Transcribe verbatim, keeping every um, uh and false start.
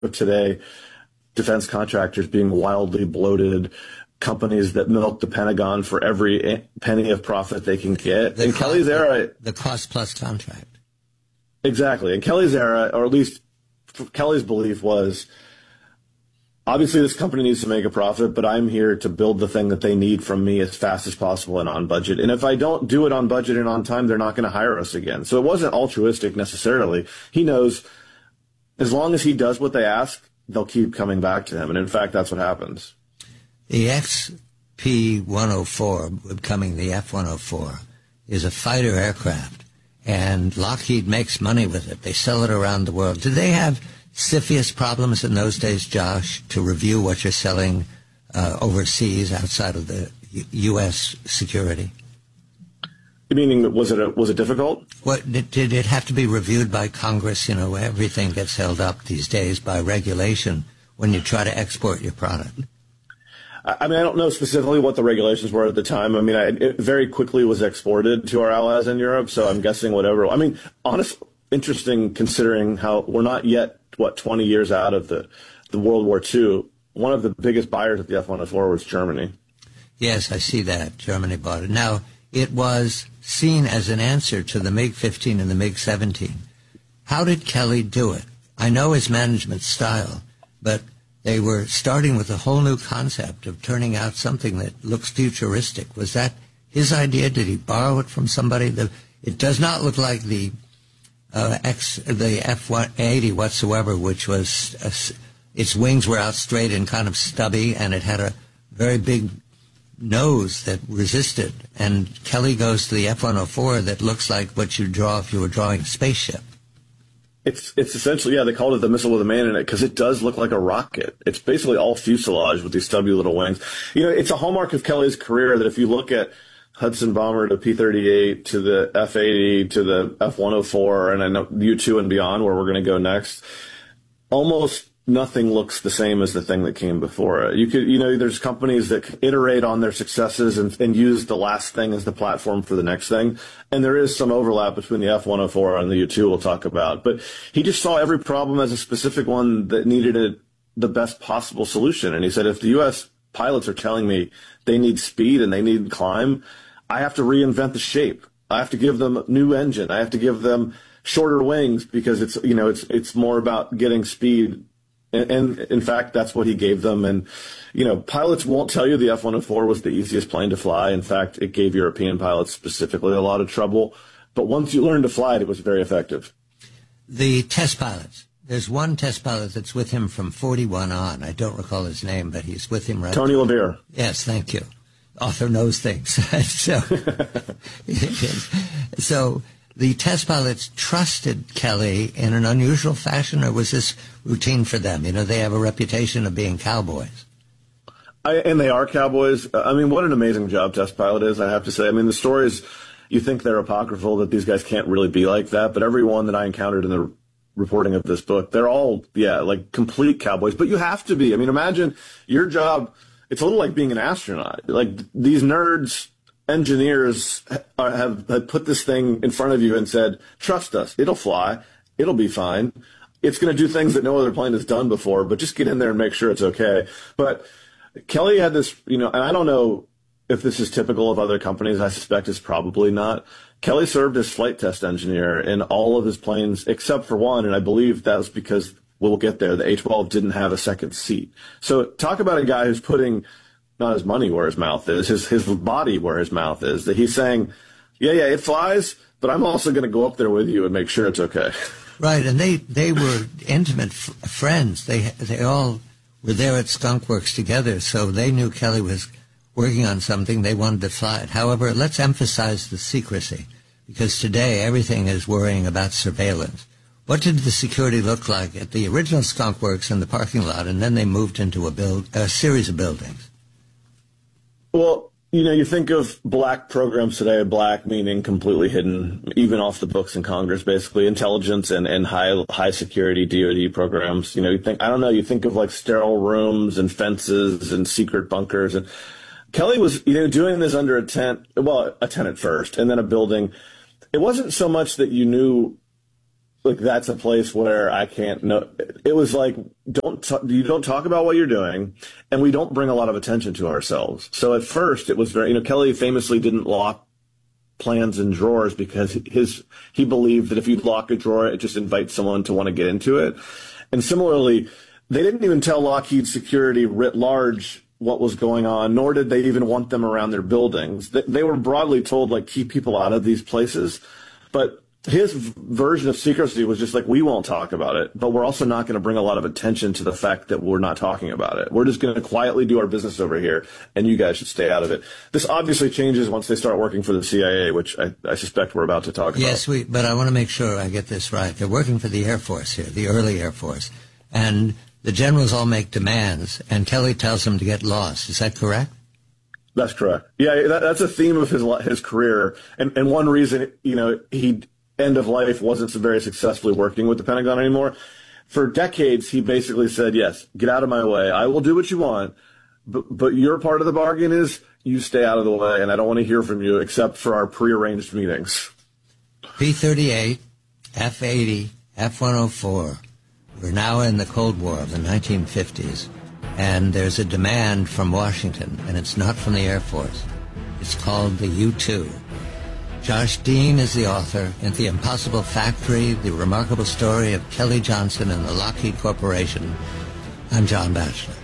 of today, defense contractors being wildly bloated, companies that milk the Pentagon for every penny of profit they can get. The in cost, Kelly's era, the cost plus contract. Exactly. In Kelly's era, or at least Kelly's belief was, obviously this company needs to make a profit, but I'm here to build the thing that they need from me as fast as possible and on budget. And if I don't do it on budget and on time, they're not going to hire us again. So it wasn't altruistic necessarily. He knows as long as he does what they ask, they'll keep coming back to him. And in fact, that's what happens. The X P one oh four, becoming the F one oh four, is a fighter aircraft, and Lockheed makes money with it. They sell it around the world. Did they have CFIUS problems in those days, Josh, to review what you're selling uh, overseas outside of the U- U.S. security? Meaning, was it a, was it difficult? What did, did it have to be reviewed by Congress? You know, everything gets held up these days by regulation when you try to export your product. I mean, I don't know specifically what the regulations were at the time. I mean, I, it very quickly was exported to our allies in Europe, so I'm guessing whatever. I mean, honest, interesting considering how we're not yet, what, twenty years out of the, the World War Two. One of the biggest buyers of the F one oh four was Germany. Yes, I see that. Germany bought it. Now, it was seen as an answer to the MiG fifteen and the MiG seventeen. How did Kelly do it? I know his management style, but they were starting with a whole new concept of turning out something that looks futuristic. Was that his idea? Did he borrow it from somebody? The, it does not look like the uh, X, the F one eighty whatsoever, which was, a, its wings were out straight and kind of stubby, and it had a very big nose that resisted. And Kelly goes to the F one oh four that looks like what you draw if you were drawing a spaceship. It's it's essentially, yeah, they called it the missile with a man in it because it does look like a rocket. It's basically all fuselage with these stubby little wings. You know, it's a hallmark of Kelly's career that if you look at Hudson Bomber to P thirty-eight to the F eighty to the F one oh four and I know U two and beyond where we're going to go next, almost nothing looks the same as the thing that came before it. You could, you know, there's companies that iterate on their successes and, and use the last thing as the platform for the next thing. And there is some overlap between the F one oh four and the U two we'll talk about. But he just saw every problem as a specific one that needed a, the best possible solution. And he said, if the U S pilots are telling me they need speed and they need climb, I have to reinvent the shape. I have to give them a new engine. I have to give them shorter wings because it's, you know, it's, it's more about getting speed. And, and in fact, that's what he gave them. And, you know, pilots won't tell you the F one oh four was the easiest plane to fly. In fact, it gave European pilots specifically a lot of trouble. But once you learned to fly it, it was very effective. The test pilots. There's one test pilot that's with him from forty-one on. I don't recall his name, but he's with him right Tony LeVere. Yes, thank you. Author knows things. so, so the test pilots trusted Kelly in an unusual fashion, or was this routine for them? You know, they have a reputation of being cowboys. I, and they are cowboys. I mean, what an amazing job test pilot is, I have to say. I mean, the stories, you think they're apocryphal, that these guys can't really be like that, but everyone that I encountered in the reporting of this book, they're all, yeah, like complete cowboys. But you have to be. I mean, imagine your job, it's a little like being an astronaut. Like, these nerds, engineers are, have, have put this thing in front of you and said, trust us, it'll fly, it'll be fine. It's going to do things that no other plane has done before, but just get in there and make sure it's okay. But Kelly had this, you know, and I don't know if this is typical of other companies. I suspect it's probably not. Kelly served as flight test engineer in all of his planes except for one, and I believe that was because, we'll get there, the A twelve didn't have a second seat. So talk about a guy who's putting not his money where his mouth is, his his body where his mouth is, that he's saying, yeah, yeah, it flies, but I'm also going to go up there with you and make sure it's okay. Right, and they, they were intimate f- friends. They they all were there at Skunk Works together, so they knew Kelly was working on something. They wanted to fly it. However, let's emphasize the secrecy, because today everything is worrying about surveillance. What did the security look like at the original Skunk Works in the parking lot, and then they moved into a build a series of buildings? Well, you know, you think of black programs today, black meaning completely hidden, even off the books in Congress, basically, intelligence and, and high high security D O D programs. You know, you think, I don't know, you think of like sterile rooms and fences and secret bunkers. And Kelly was, you know, doing this under a tent, well, a tent at first, and then a building. It wasn't so much that you knew like that's a place where I can't know. It was like, don't t- you don't talk about what you're doing, and we don't bring a lot of attention to ourselves. So at first it was very, you know, Kelly famously didn't lock plans in drawers because his he believed that if you lock a drawer, it just invites someone to want to get into it. And similarly, they didn't even tell Lockheed Security writ large what was going on, nor did they even want them around their buildings. They, they were broadly told, like, keep people out of these places. But his version of secrecy was just like, we won't talk about it, but we're also not going to bring a lot of attention to the fact that we're not talking about it. We're just going to quietly do our business over here, and you guys should stay out of it. This obviously changes once they start working for the C I A, which I, I suspect we're about to talk about. Yes, we, but I want to make sure I get this right. They're working for the Air Force here, the early Air Force, and the generals all make demands, and Kelly tells them to get lost. Is that correct? That's correct. Yeah, that, that's a theme of his his career, and and one reason, you know, he end of life wasn't so very successfully working with the Pentagon anymore. For decades, he basically said, yes, get out of my way. I will do what you want, but, but your part of the bargain is you stay out of the way, and I don't want to hear from you except for our prearranged meetings. P thirty-eight, F eighty, F one oh four. We're now in the Cold War of the nineteen fifties, and there's a demand from Washington, and it's not from the Air Force. It's called the U two. Josh Dean is the author in The Impossible Factory, the remarkable story of Kelly Johnson and the Lockheed Corporation. I'm John Batchelor.